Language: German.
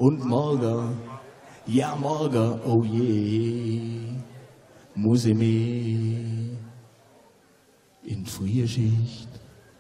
Und morgen, ja morgen, oh je, muss ich mich in Frühschicht